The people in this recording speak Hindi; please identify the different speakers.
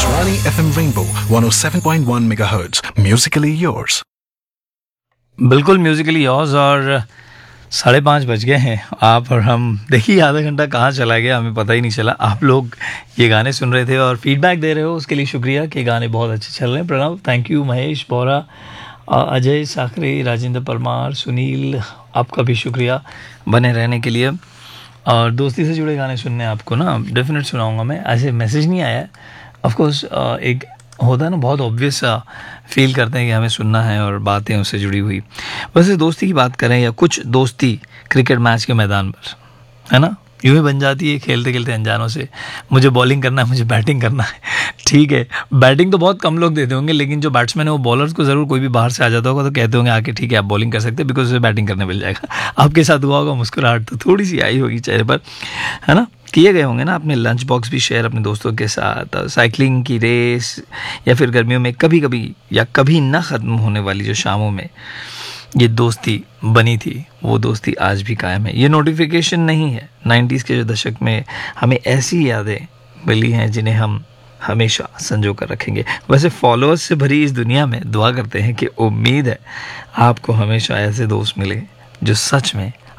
Speaker 1: Akashvani FM Rainbow 107.1 MHz. Musically yours.
Speaker 2: बिल्कुल म्यूजिकली योर्स। और 5:30 बज गए हैं। आप और हम देखिए आधा घंटा कहाँ चला गया हमें पता ही नहीं चला। आप लोग ये गाने सुन रहे थे और फीडबैक दे रहे हो, उसके लिए शुक्रिया कि गाने बहुत अच्छे चल रहे हैं। Pranav, thank you. महेश बोरा, अजय साखरे, राजेंद्र परमार, सुनील, आपका भी शुक्रिया बने रहने के लिए। और दोस्ती से जुड़े गाने सुनने आपको ना डेफिनेट सुनाऊंगा मैं। ऐसे मैसेज नहीं आया है ऑफकोर्स। एक होता है ना, बहुत ऑब्वियस सा फील करते हैं कि हमें सुनना है और बातें उससे जुड़ी हुई। वैसे दोस्ती की बात करें या कुछ दोस्ती क्रिकेट मैच के मैदान पर, है ना, यूँ ही बन जाती है खेलते खेलते अनजानों से। मुझे बॉलिंग करना है, मुझे बैटिंग करना है। ठीक है, बैटिंग तो बहुत कम लोग देते होंगे, लेकिन जो बैट्समैन है वो बॉलर्स को ज़रूर, कोई भी बाहर से आ जाता होगा तो कहते होंगे आके ठीक है आप बॉलिंग कर सकते हैं, बिकॉज उसे बैटिंग करने मिल जाएगा। आपके साथ हुआ होगा, मुस्कुराहट तो थोड़ी सी आई होगी चेहरे पर, है ना। किए गए होंगे ना अपने लंच बॉक्स भी शेयर अपने दोस्तों के साथ, साइकिलिंग की रेस, या फिर गर्मियों में कभी कभी या कभी ना ख़त्म होने वाली जो शामों में ये दोस्ती बनी थी, वो दोस्ती आज भी कायम है। ये नोटिफिकेशन नहीं है। 90s के जो दशक में हमें ऐसी यादें मिली हैं जिन्हें हम हमेशा संजो कर रखेंगे। वैसे फॉलोअर्स से भरी इस दुनिया में दुआ करते हैं कि उम्मीद है आपको हमेशा ऐसे दोस्त मिले जो सच में